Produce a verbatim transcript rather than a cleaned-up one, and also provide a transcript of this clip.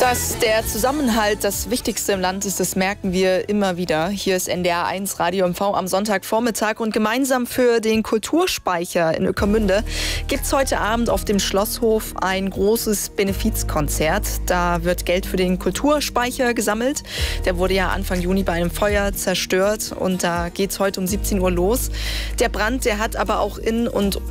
Dass der Zusammenhalt das Wichtigste im Land ist, das merken wir immer wieder. Hier ist N D R eins Radio M V am Sonntagvormittag und gemeinsam für den Kulturspeicher in Ueckermünde gibt es heute Abend auf dem Schlosshof ein großes Benefizkonzert. Da wird Geld für den Kulturspeicher gesammelt. Der wurde ja Anfang Juni bei einem Feuer zerstört und da geht es heute um siebzehn Uhr los. Der Brand, der hat aber auch in und